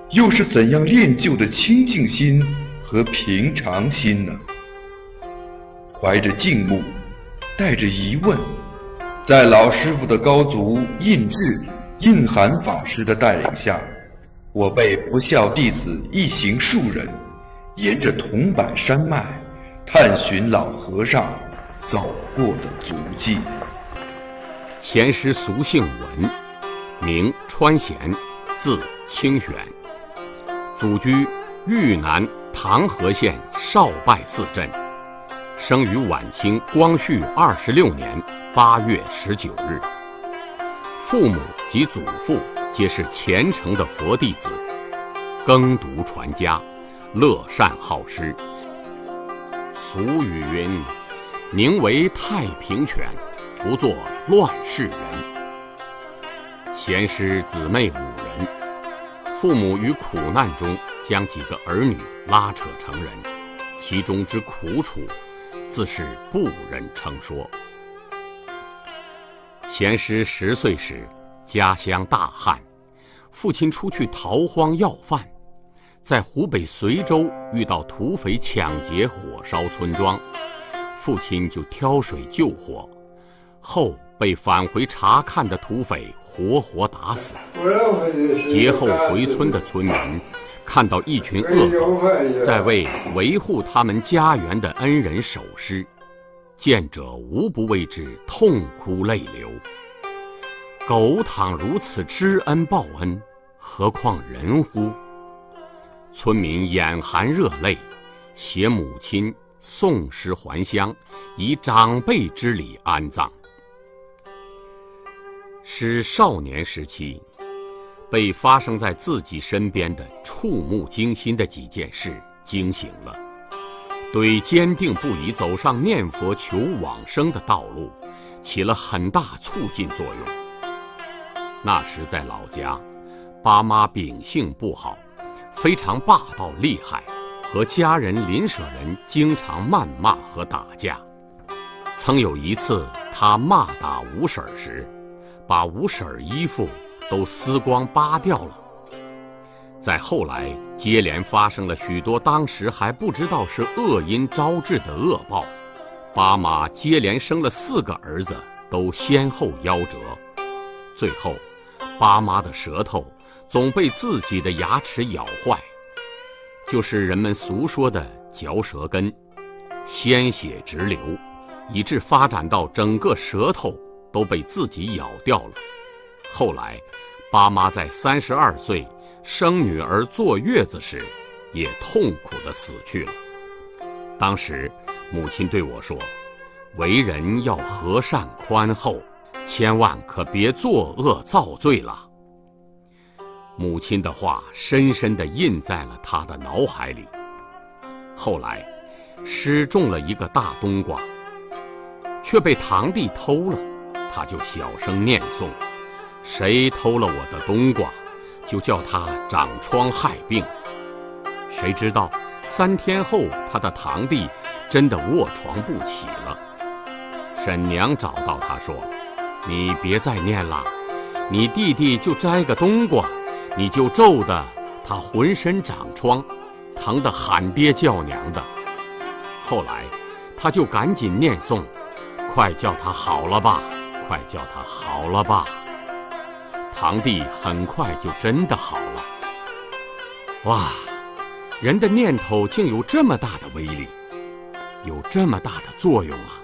又是怎样练就的清净心和平常心呢？怀着敬慕，带着疑问，在老师傅的高足印智、印涵法师的带领下，我被不孝弟子一行数人，沿着桐柏山脉，探寻老和尚走过的足迹。 贤师俗姓文，名川贤，字清玄，祖居豫南唐河县少拜寺镇，生于晚清光绪26年8月19日。父母及祖父皆是虔诚的佛弟子，耕读传家，乐善好施。俗语云：宁为太平犬，不做乱世人。贤师姊妹5人，父母于苦难中将几个儿女拉扯成人，其中之苦楚，自是不忍称说。贤师10岁时，家乡大旱，父亲出去逃荒要饭，在湖北随州遇到土匪抢劫火烧村庄，父亲就挑水救火，后被返回查看的土匪活活打死。劫后回村的村民看到一群恶狗在为维护他们家园的恩人守尸，见者无不为之痛哭泪流。狗倘如此知恩报恩，何况人乎？村民眼含热泪，携母亲送尸还乡，以长辈之礼安葬。师少年时期，被发生在自己身边的触目惊心的几件事惊醒了，对坚定不移走上念佛求往生的道路起了很大促进作用。那时在老家，爸妈秉性不好，非常霸道厉害，和家人邻舍人经常谩骂和打架。曾有一次，他骂打五婶时，把五婶衣服都撕光扒掉了。在后来，接连发生了许多当时还不知道是恶因招致的恶报。爸妈接连生了4个儿子，都先后夭折。最后，爸妈的舌头总被自己的牙齿咬坏，就是人们俗说的嚼舌根，鲜血直流，以致发展到整个舌头都被自己咬掉了。后来，爸妈在32岁生女儿坐月子时，也痛苦地死去了。当时，母亲对我说：“为人要和善宽厚，千万可别作恶造罪了。”母亲的话深深地印在了他的脑海里。后来，师种了一个大冬瓜，却被堂弟偷了，他就小声念诵：“谁偷了我的冬瓜，就叫他长疮害病。”谁知道3天后，他的堂弟真的卧床不起了。婶娘找到他说：“你别再念了，你弟弟就摘个冬瓜，你就咒得他浑身长疮，疼得喊爹叫娘的。”后来他就赶紧念诵：“快叫他好了吧，快叫他好了吧。”堂弟很快就真的好了。哇，人的念头竟有这么大的威力，有这么大的作用啊！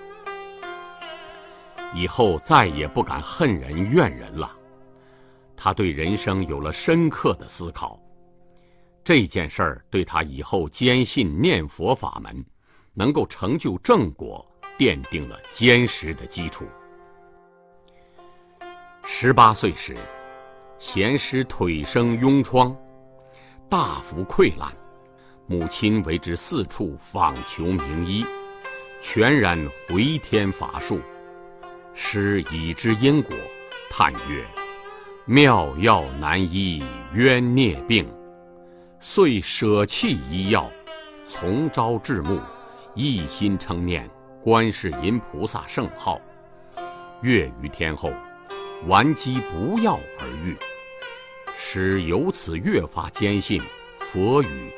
以后再也不敢恨人怨人了。他对人生有了深刻的思考，这件事儿对他以后坚信念佛法门能够成就正果奠定了坚实的基础。18岁时，贤师腿生痈疮，大幅溃烂，母亲为之四处访求名医，全然回天乏术。师已知因果，叹曰：“妙药难医冤孽病，遂舍弃医药，从朝至暮，一心称念观世音菩萨圣号。月余天后，顽疾不药而愈。 使由此越发坚信佛语